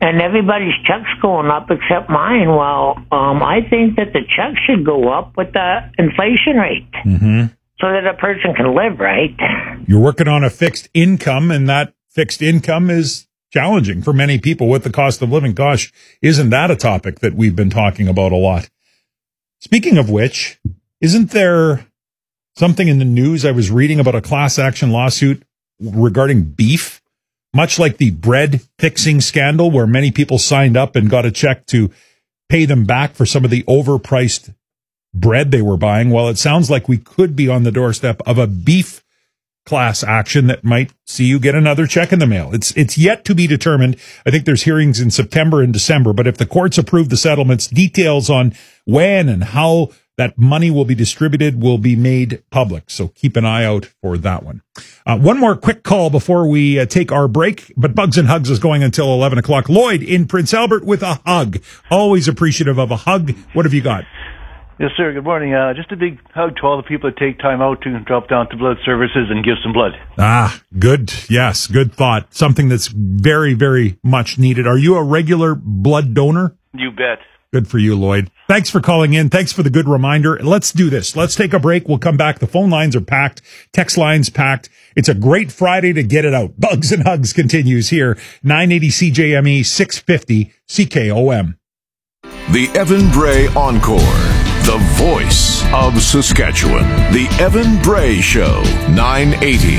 and everybody's check's going up except mine. Well, I think that the check should go up with the inflation rate. Mm-hmm. So that a person can live, right? You're working on a fixed income, and that fixed income is challenging for many people with the cost of living. Gosh, isn't that a topic that we've been talking about a lot? Speaking of which, isn't there something in the news? I was reading about a class action lawsuit regarding beef, much like the bread fixing scandal, where many people signed up and got a check to pay them back for some of the overpriced bread they were buying. Well, it sounds like we could be on the doorstep of a beef class action that might see you get another check in the mail. It's yet to be determined. I think there's hearings in September and December, but if the courts approve the settlements, details on when and how that money will be distributed will be made public. So keep an eye out for that one. One more quick call before we take our break, but Bugs and Hugs is going until 11 o'clock. Lloyd in Prince Albert with a hug. Always appreciative of a hug. What have you got? Yes, sir. Good morning. Just a big hug to all the people that take time out to drop down to blood services and give some blood. Ah, good. Yes, good thought. Something that's very, very much needed. Are you a regular blood donor? You bet. Good for you, Lloyd. Thanks for calling in. Thanks for the good reminder. Let's do this. Let's take a break. We'll come back. The phone lines are packed. Text lines packed. It's a great Friday to get it out. Bugs and Hugs continues here. 980 CJME 650 CKOM. The Evan Bray Encore. The voice of Saskatchewan. The Evan Bray Show. 980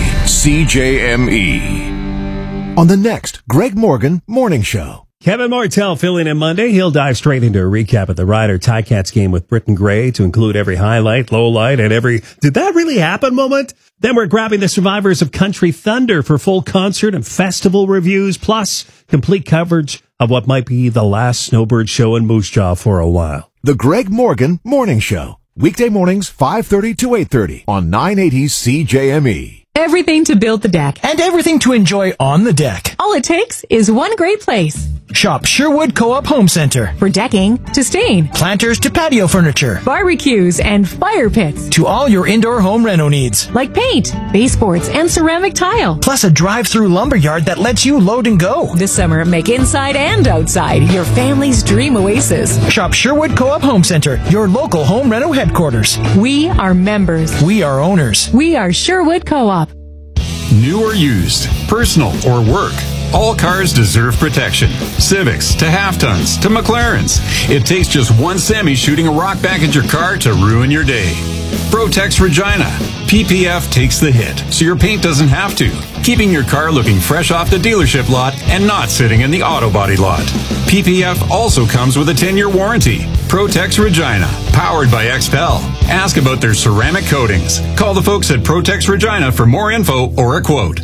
CJME. On the next Greg Morgan Morning Show. Kevin Martell filling in Monday. He'll dive straight into a recap of the Ryder Ticats game with Britton Gray to include every highlight, low light, and every "did that really happen" moment. Then we're grabbing the survivors of Country Thunder for full concert and festival reviews, plus complete coverage of what might be the last snowbird show in Moose Jaw for a while. The Greg Morgan Morning Show. Weekday mornings, 5:30 to 8:30 on 980 CJME. Everything to build the deck. And everything to enjoy on the deck. All it takes is one great place. Shop Sherwood Co-op Home Center. For decking to stain, Planters to patio furniture. barbecues and fire pits. To all your indoor home reno needs. Like paint, baseboards, and ceramic tile. Plus a drive-through lumberyard that lets you load and go. This summer, make inside and outside your family's dream oasis. Shop Sherwood Co-op Home Center, your local home reno headquarters. We are members. We are owners. We are Sherwood Co-op. New or used, personal or work, all cars deserve protection. Civics to half-tons to McLarens. It takes just one semi shooting a rock back at your car to ruin your day. Protex Regina. PPF takes the hit, so your paint doesn't have to, keeping your car looking fresh off the dealership lot and not sitting in the auto body lot. PPF also comes with a 10-year warranty. Protex Regina, powered by XPEL. Ask about their ceramic coatings. Call the folks at Protex Regina for more info or a quote.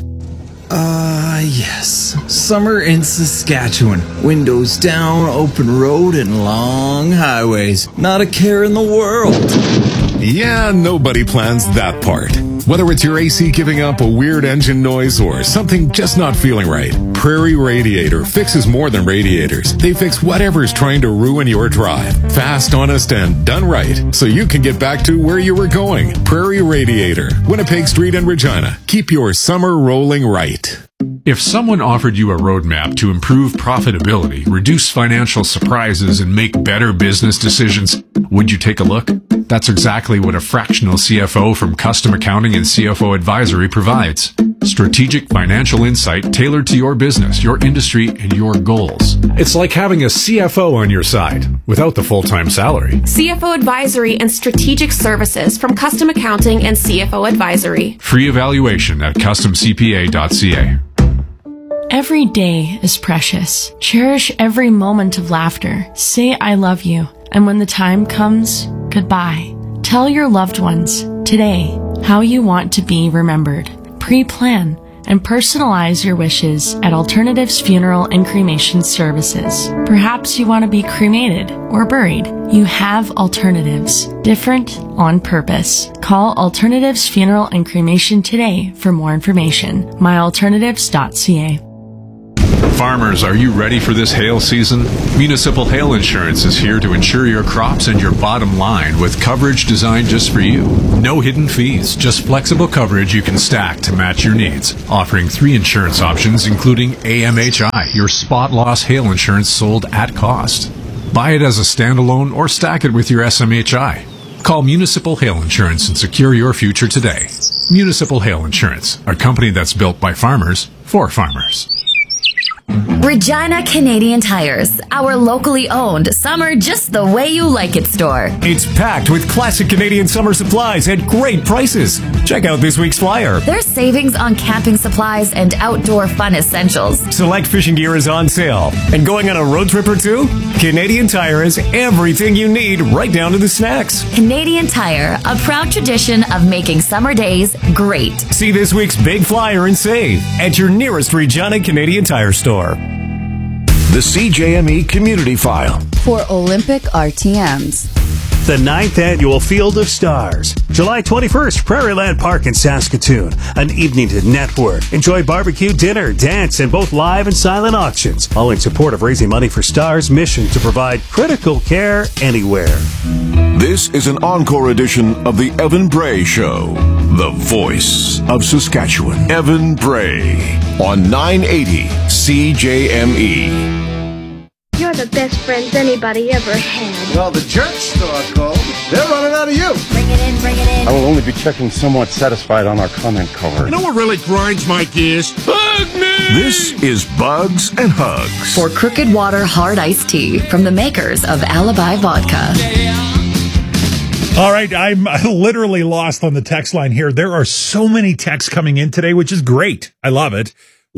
Yes. Summer in Saskatchewan. Windows down, open road, and long highways. Not a care in the world. Yeah, nobody plans that part. Whether it's your AC giving up a weird engine noise or something just not feeling right, Prairie Radiator fixes more than radiators. They fix whatever's trying to ruin your drive. Fast, honest, and done right, so you can get back to where you were going. Prairie Radiator, Winnipeg Street and Regina. Keep your summer rolling right. If someone offered you a roadmap to improve profitability, reduce financial surprises, and make better business decisions, would you take a look? That's exactly what a fractional CFO from Custom Accounting and CFO Advisory provides. Strategic financial insight tailored to your business, your industry, and your goals. It's like having a CFO on your side without the full-time salary. CFO Advisory and Strategic Services from Custom Accounting and CFO Advisory. Free evaluation at customcpa.ca. Every day is precious. Cherish every moment of laughter. Say I love you. And when the time comes, goodbye. Tell your loved ones today how you want to be remembered. Pre-plan and personalize your wishes at Alternatives Funeral and Cremation Services. Perhaps you want to be cremated or buried. You have alternatives. Different on purpose. Call Alternatives Funeral and Cremation today for more information. myalternatives.ca. Farmers, are you ready for this hail season? Municipal Hail Insurance is here to insure your crops and your bottom line with coverage designed just for you. No hidden fees, just flexible coverage you can stack to match your needs. Offering 3 insurance options, including AMHI, your spot loss hail insurance sold at cost. Buy it as a standalone or stack it with your SMHI. Call Municipal Hail Insurance and secure your future today. Municipal Hail Insurance, a company that's built by farmers for farmers. Regina Canadian Tires, our locally owned summer just the way you like it store. It's packed with classic Canadian summer supplies at great prices. Check out this week's flyer. There's savings on camping supplies and outdoor fun essentials. Select fishing gear is on sale. And going on a road trip or two? Canadian Tire has everything you need, right down to the snacks. Canadian Tire, a proud tradition of making summer days great. See this week's big flyer and save at your nearest Regina Canadian Tire store. The CJME Community File. For Olympic RTMs. The 9th Annual Field of Stars. July 21st, Prairieland Park in Saskatoon. An evening to network. Enjoy barbecue, dinner, dance, and both live and silent auctions. All in support of raising money for STAR's mission to provide critical care anywhere. This is an encore edition of the Evan Bray Show. The voice of Saskatchewan. Evan Bray on 980 CJME. You're the best friends anybody ever had. Well, the jerk store called. They're running out of you. Bring it in, bring it in. I will only be checking somewhat satisfied on our comment card. You know what really grinds my gears? Bug me! This is Bugs and Hugs. For Crooked Water Hard Iced Tea from the makers of Alibi Vodka. All right, I'm literally lost on the text line here. There are so many texts coming in today, which is great. I love it.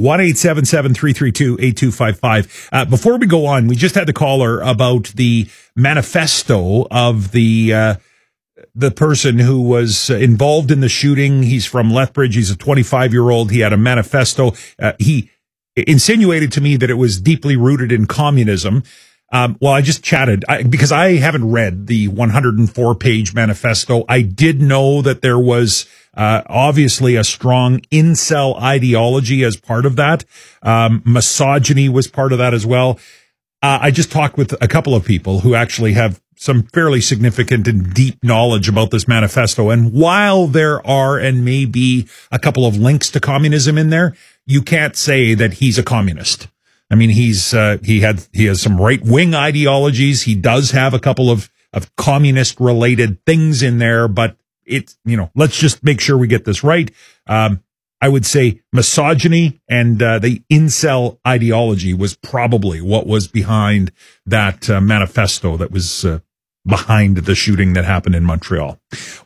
1-877-332-8255. Before we go on, we just had the caller about the manifesto of the person who was involved in the shooting. He's from Lethbridge. He's a 25-year-old. He had a manifesto. He insinuated to me that it was deeply rooted in communism. Well, I just chatted because I haven't read the 104-page manifesto. I did know that there was obviously a strong incel ideology as part of that. Misogyny was part of that as well. I just talked with a couple of people who actually have some fairly significant and deep knowledge about this manifesto. And while there are and may be a couple of links to communism in there, you can't say that he's a communist. I mean, he has some right-wing ideologies. He does have a couple of communist related things in there, but it's, let's just make sure we get this right. I would say misogyny and the incel ideology was probably what was behind that manifesto that was behind the shooting that happened in Montreal.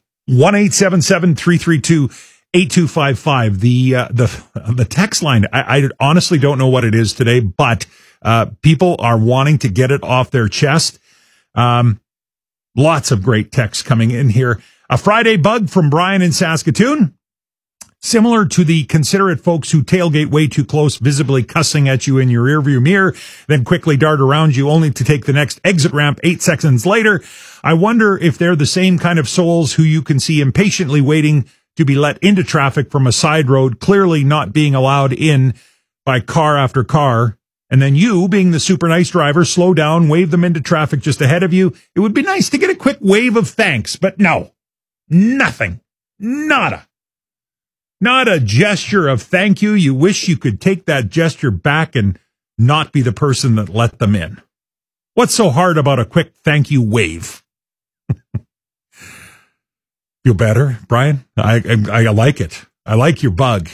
1-877-332-8255. The text line, I honestly don't know what it is today, but people are wanting to get it off their chest. Lots of great texts coming in here. A Friday bug from Brian in Saskatoon. Similar to the considerate folks who tailgate way too close, visibly cussing at you in your rearview mirror, then quickly dart around you only to take the next exit ramp 8 seconds later. I wonder if they're the same kind of souls who you can see impatiently waiting to be let into traffic from a side road, clearly not being allowed in by car after car. And then you, being the super nice driver, slow down, wave them into traffic just ahead of you. It would be nice to get a quick wave of thanks, but no, nothing, nada. Not a gesture of thank you. You wish you could take that gesture back and not be the person that let them in. What's so hard about a quick thank you wave? Feel better, Brian? I like it. I like your bug.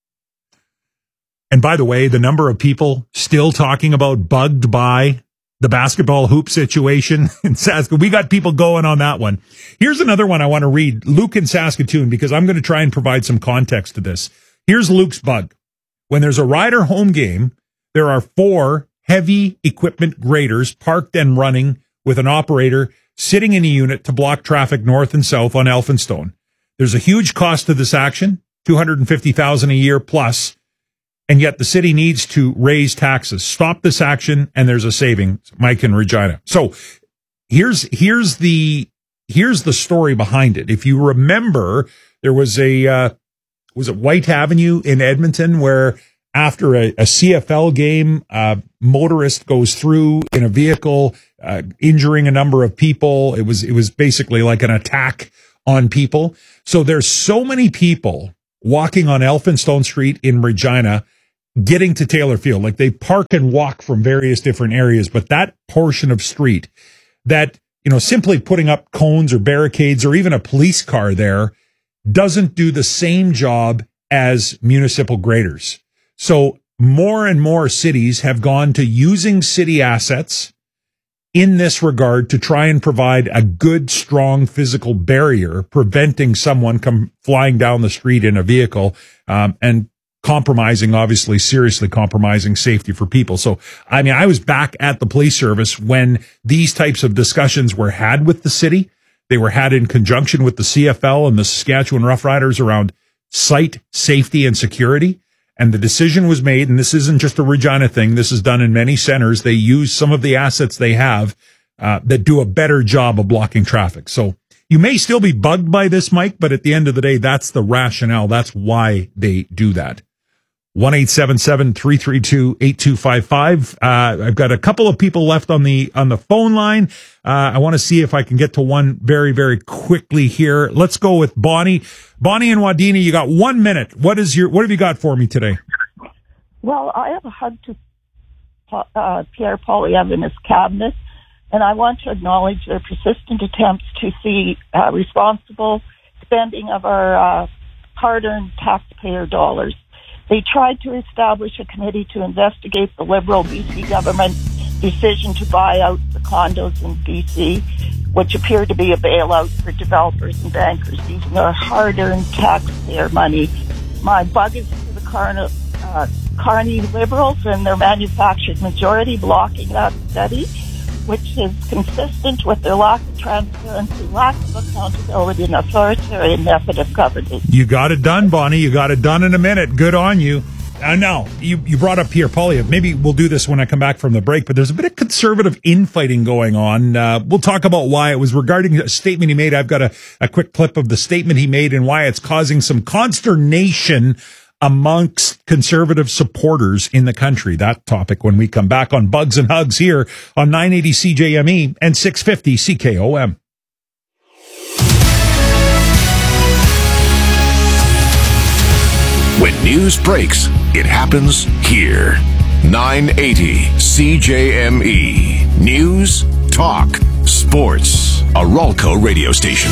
And by the way, the number of people still talking about bugged by the basketball hoop situation in Saskatoon. We got people going on that one. Here's another one I want to read. Luke in Saskatoon, because I'm going to try and provide some context to this. Here's Luke's bug. When there's a Rider home game, there are 4 heavy equipment graders parked and running with an operator sitting in a unit to block traffic north and south on Elphinstone. There's a huge cost to this action, $250,000 a year plus. And yet the city needs to raise taxes. Stop this action, and there's a savings. Mike in Regina. So here's the story behind it. If you remember, there was was it White Avenue in Edmonton where after a CFL game, a motorist goes through in a vehicle, injuring a number of people. It was basically like an attack on people. So there's so many people walking on Elphinstone Street in Regina, getting to Taylor Field. Like, they park and walk from various different areas, but that portion of street that, simply putting up cones or barricades or even a police car there doesn't do the same job as municipal graders. So more and more cities have gone to using city assets in this regard to try and provide a good, strong physical barrier, preventing someone flying down the street in a vehicle, and seriously compromising safety for people. So, I was back at the police service when these types of discussions were had with the city. They were had in conjunction with the CFL and the Saskatchewan Roughriders around site safety and security. And the decision was made, and this isn't just a Regina thing. This is done in many centers. They use some of the assets they have that do a better job of blocking traffic. So you may still be bugged by this, Mike, but at the end of the day, that's the rationale. That's why they do that. 1-877-332-8255. I've got a couple of people left on the phone line. I want to see if I can get to one very, very quickly here. Let's go with Bonnie. Bonnie and Wadena, you got 1 minute. What have you got for me today? Well, I have a hug to Pierre Poilievre and his cabinet, and I want to acknowledge their persistent attempts to see responsible spending of our hard-earned taxpayer dollars. They tried to establish a committee to investigate the Liberal BC government's decision to buy out the condos in BC, which appeared to be a bailout for developers and bankers using our hard-earned taxpayer money. My bug is to the Carney Liberals and their manufactured majority blocking that study, which is consistent with their lack of transparency, lack of accountability, and authoritarian method of governance. You got it done, Bonnie. You got it done in a minute. Good on you. Now, you brought up Pierre Poilievre. Maybe we'll do this when I come back from the break, but there's a bit of conservative infighting going on. We'll talk about why. It was regarding a statement he made. I've got a quick clip of the statement he made and why it's causing some consternation amongst conservative supporters in the country. That topic when we come back on Bugs and Hugs here on 980 CJME and 650 CKOM. When news breaks, it happens here. 980 CJME. News, talk, sports. A Ralco radio station.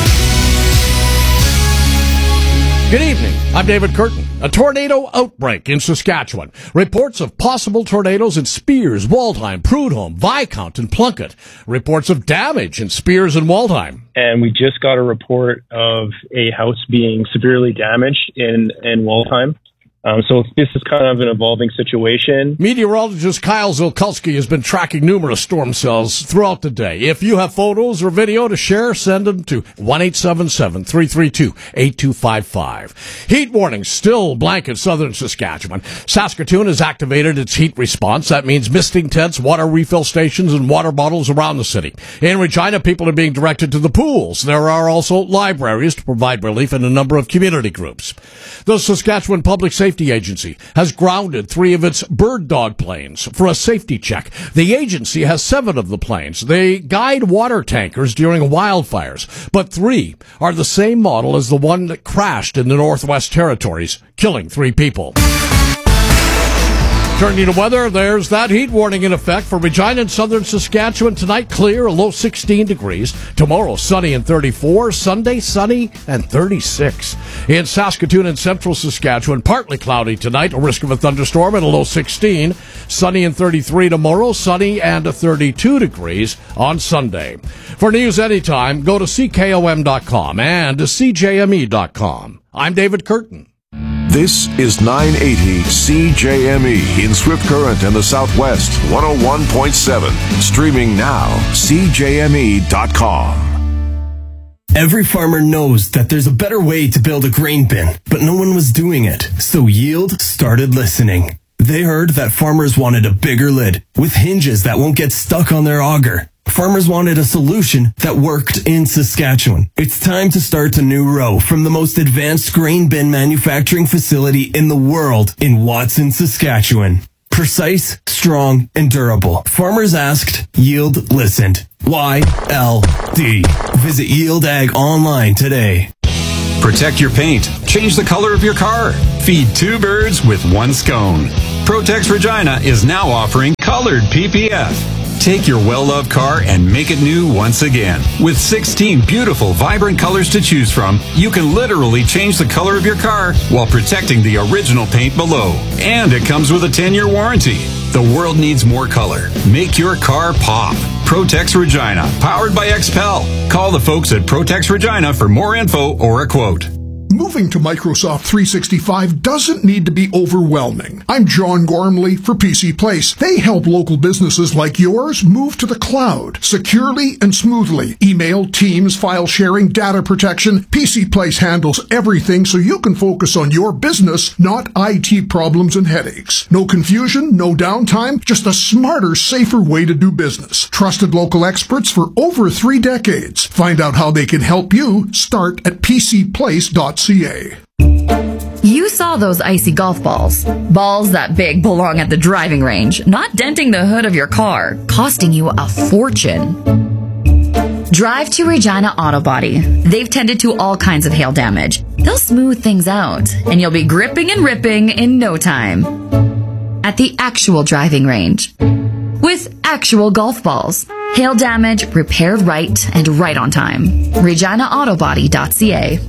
Good evening. I'm David Curtin. A tornado outbreak in Saskatchewan. Reports of possible tornadoes in Spears, Waldheim, Prudhoe, Viscount, and Plunkett. Reports of damage in Spears and Waldheim. And we just got a report of a house being severely damaged in Waldheim. So this is kind of an evolving situation. Meteorologist Kyle Zilkulski has been tracking numerous storm cells throughout the day. If you have photos or video to share, send them to 1-877-332-8255. Heat warnings still blanket southern Saskatchewan. Saskatoon has activated its heat response. That means misting tents, water refill stations, and water bottles around the city. In Regina, people are being directed to the pools. There are also libraries to provide relief in a number of community groups. The Saskatchewan Public Safety Agency has grounded 3 of its bird dog planes for a safety check. The agency has 7 of the planes. They guide water tankers during wildfires, but 3 are the same model as the one that crashed in the Northwest Territories, killing 3 people. Turning to weather, there's that heat warning in effect for Regina and southern Saskatchewan. Tonight, clear, a low 16 degrees. Tomorrow, sunny and 34. Sunday, sunny and 36. In Saskatoon and central Saskatchewan, partly cloudy tonight, a risk of a thunderstorm at a low 16. Sunny and 33 tomorrow, sunny and 32 degrees on Sunday. For news anytime, go to CKOM.com and CJME.com. I'm David Curtin. This is 980 CJME in Swift Current and the Southwest, 101.7. Streaming now, CJME.com. Every farmer knows that there's a better way to build a grain bin, but no one was doing it. So Yield started listening. They heard that farmers wanted a bigger lid with hinges that won't get stuck on their auger. Farmers wanted a solution that worked in Saskatchewan. It's time to start a new row from the most advanced grain bin manufacturing facility in the world in Watson, Saskatchewan. Precise, strong, and durable. Farmers asked, Yield listened. YLD. Visit Yield Ag online today. Protect your paint. Change the color of your car. Feed two birds with one scone. Protex Regina is now offering colored PPF. Take your well-loved car and make it new once again. With 16 beautiful, vibrant colors to choose from, you can literally change the color of your car while protecting the original paint below. And it comes with a 10-year warranty. The world needs more color. Make your car pop. Protex Regina, powered by XPEL. Call the folks at Protex Regina for more info or a quote. Moving to Microsoft 365 doesn't need to be overwhelming. I'm John Gormley for PC Place. They help local businesses like yours move to the cloud securely and smoothly. Email, Teams, file sharing, data protection. PC Place handles everything so you can focus on your business, not IT problems and headaches. No confusion, no downtime, just a smarter, safer way to do business. Trusted local experts for over 3 decades. Find out how they can help you. Start at pcplace.ca. You saw those icy golf balls. Balls that big belong at the driving range, not denting the hood of your car, costing you a fortune. Drive to Regina Auto Body. They've tended to all kinds of hail damage. They'll smooth things out, and you'll be gripping and ripping in no time. At the actual driving range. With actual golf balls. Hail damage repaired right and right on time. ReginaAutobody.ca.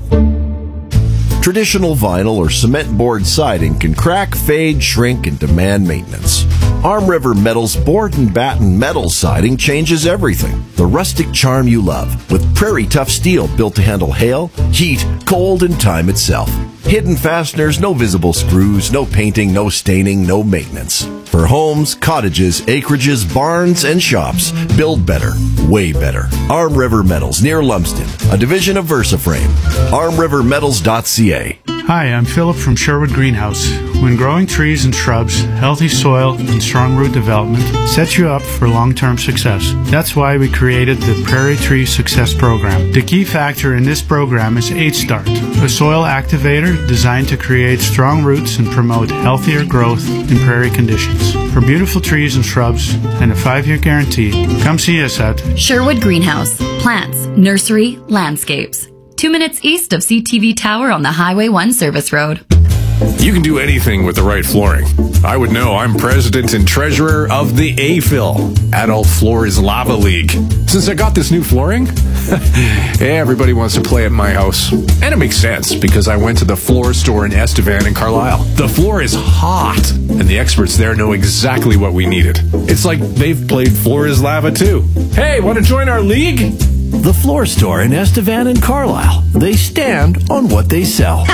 Traditional vinyl or cement board siding can crack, fade, shrink, and demand maintenance. Arm River Metal's board and batten metal siding changes everything. The rustic charm you love, with prairie tough steel built to handle hail, heat, cold, and time itself. Hidden fasteners, no visible screws, no painting, no staining, no maintenance. For homes, cottages, acreages, barns, and shops, build better, way better. Arm River Metals, near Lumsden, a division of VersaFrame. ArmRiverMetals.ca. Hi, I'm Philip from Sherwood Greenhouse. When growing trees and shrubs, healthy soil and strong root development sets you up for long-term success. That's why we created the Prairie Tree Success Program. The key factor in this program is H-Start, a soil activator designed to create strong roots and promote healthier growth in prairie conditions. For beautiful trees and shrubs and a 5-year guarantee, come see us at Sherwood Greenhouse. Plants, nursery, landscapes. 2 minutes east of CTV Tower on the Highway 1 service road. You can do anything with the right flooring. I would know. I'm president and treasurer of the AFIL, Adult Floors Lava League. Since I got this new flooring, everybody wants to play at my house. And it makes sense because I went to the floor store in Estevan and Carlisle. The floor is hot, and the experts there know exactly what we needed. It's like they've played Floor is Lava too. Hey, want to join our league? The floor store in Estevan and Carlisle. They stand on what they sell.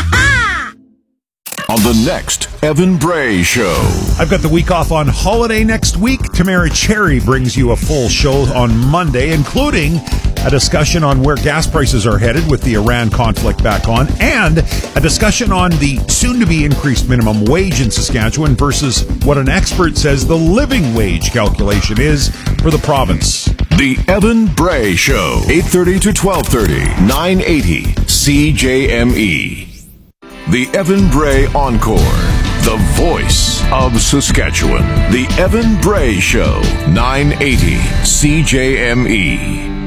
On the next Evan Bray Show. I've got the week off on holiday next week. Tamara Cherry brings you a full show on Monday, including a discussion on where gas prices are headed with the Iran conflict back on, and a discussion on the soon-to-be increased minimum wage in Saskatchewan versus what an expert says the living wage calculation is for the province. The Evan Bray Show, 8:30 to 12:30, 980 CJME. The Evan Bray Encore, the voice of Saskatchewan. The Evan Bray Show, 980 CJME.